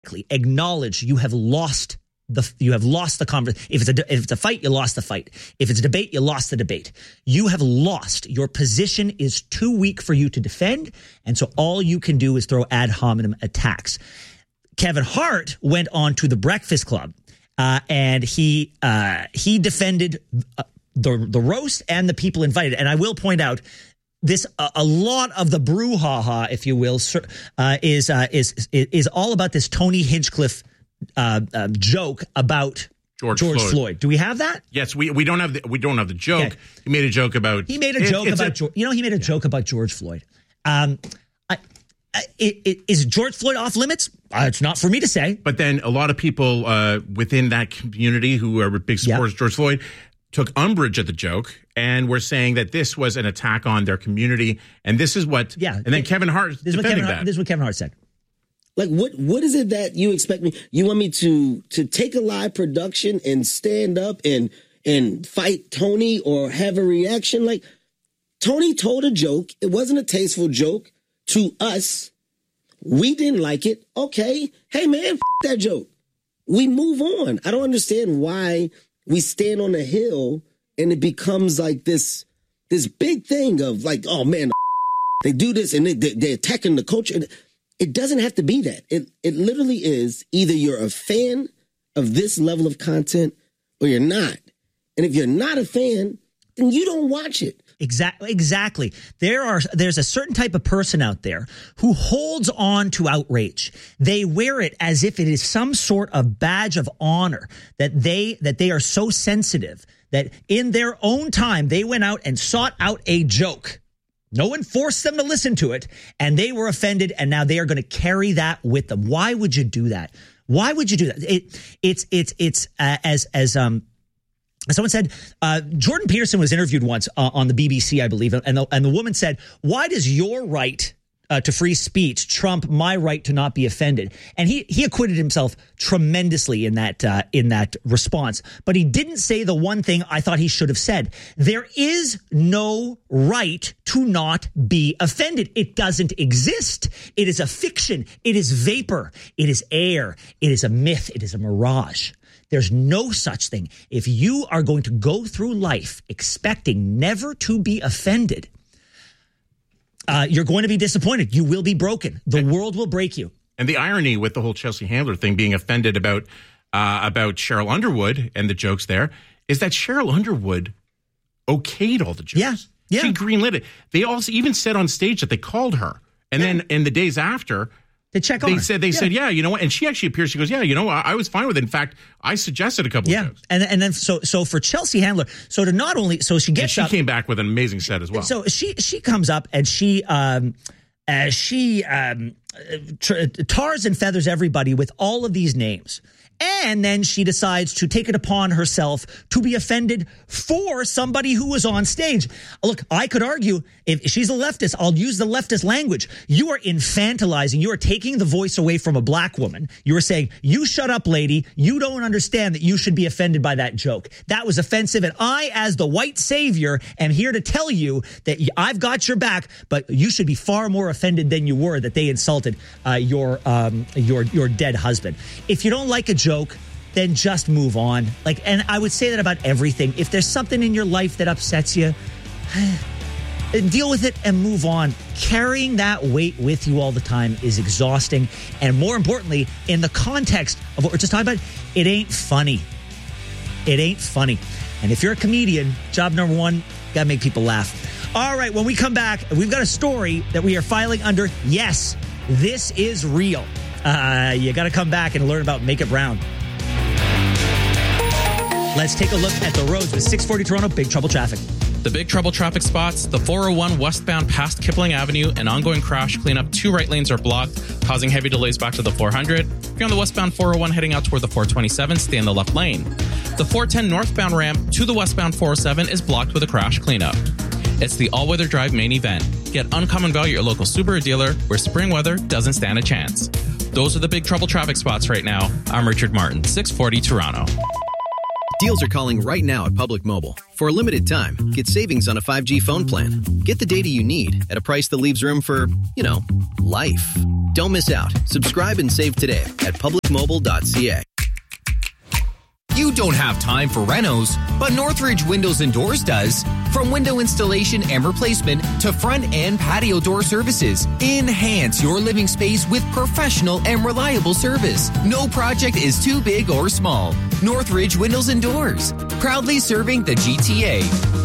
acknowledge you have lost the conversation. If it's a fight, you lost the fight. If it's a debate, you lost the debate. You have lost. Your position is too weak for you to defend, and so all you can do is throw ad hominem attacks. Kevin Hart went on to the Breakfast Club, and he defended the roast and the people invited. And I will point out this: a lot of the brouhaha, if you will, is all about this Tony Hinchcliffe joke about George Floyd. Do we have that? Yes, we don't have the joke. Okay. He made a joke about joke about George Floyd. Is George Floyd off limits? It's not for me to say. But then a lot of people within that community who are big supporters of George Floyd took umbrage at the joke and were saying that this was an attack on their community. And this is what. Yeah. And then Kevin Hart defending that. This is what Kevin Hart said. Like, what is it that you expect me? You want me to take a live production and stand up and fight Tony or have a reaction? Like, Tony told a joke. It wasn't a tasteful joke to us. We didn't like it. Okay. Hey, man, that joke. We move on. I don't understand why we stand on a hill and it becomes like this big thing of like, oh, man, they do this and they're attacking the culture. It doesn't have to be that. It literally is either you're a fan of this level of content or you're not. And if you're not a fan, then you don't watch it. Exactly. There's a certain type of person out there who holds on to outrage. They wear it as if it is some sort of badge of honor that they are so sensitive that in their own time they went out and sought out a joke. No one forced them to listen to it, and they were offended, and now they are going to carry that with them. Why would you do that? Why would you do that? As someone said, Jordan Peterson was interviewed once on the BBC, I believe, and the woman said, "Why does your right to free speech trump my right to not be offended?" And he acquitted himself tremendously in that response. But he didn't say the one thing I thought he should have said. There is no right to not be offended. It doesn't exist. It is a fiction. It is vapor. It is air. It is a myth. It is a mirage. There's no such thing. If you are going to go through life expecting never to be offended, you're going to be disappointed. You will be broken. The world will break you. And the irony with the whole Chelsea Handler thing being offended about Cheryl Underwood and the jokes there is that Cheryl Underwood okayed all the jokes. Yeah. She greenlit it. They also even said on stage that they called her. And then in the days after, they said, yeah, you know what? And she actually appears, she goes, yeah, you know, I was fine with it. In fact, I suggested a couple of jokes. And then so for Chelsea Handler, she gets up. She came back with an amazing set as well. So she comes up and she tars and feathers everybody with all of these names. And then she decides to take it upon herself to be offended for somebody who was on stage. Look, I could argue if she's a leftist, I'll use the leftist language. You are infantilizing. You are taking the voice away from a black woman. You are saying, you shut up, lady. You don't understand that you should be offended by that joke. That was offensive. And I, as the white savior, am here to tell you that I've got your back, but you should be far more offended than you were that they insulted your dead husband. If you don't like a joke, then just move on. And I would say that about everything. If there's something in your life that upsets you, deal with it and move on. Carrying that weight with you all the time is exhausting. And more importantly, in the context of what we're just talking about, it ain't funny. It ain't funny. And if you're a comedian, job number one, gotta make people laugh. All right, when we come back, we've got a story that we are filing under, yes, this is real. You got to come back and learn about Make It Brown. Let's take a look at the roads with 640 Toronto, Big Trouble traffic. The Big Trouble traffic spots, the 401 westbound past Kipling Avenue, an ongoing crash cleanup. 2 right lanes are blocked, causing heavy delays back to the 400. If you're on the westbound 401 heading out toward the 427, stay in the left lane. The 410 northbound ramp to the westbound 407 is blocked with a crash cleanup. It's the all-weather drive main event. Get uncommon value at your local Subaru dealer where spring weather doesn't stand a chance. Those are the Big Trouble traffic spots right now. I'm Richard Martin, 640 Toronto. Deals are calling right now at Public Mobile. For a limited time, get savings on a 5G phone plan. Get the data you need at a price that leaves room for, life. Don't miss out. Subscribe and save today at publicmobile.ca. You don't have time for renos, but Northridge Windows and Doors does. From window installation and replacement to front and patio door services, enhance your living space with professional and reliable service. No project is too big or small. Northridge Windows and Doors, proudly serving the GTA.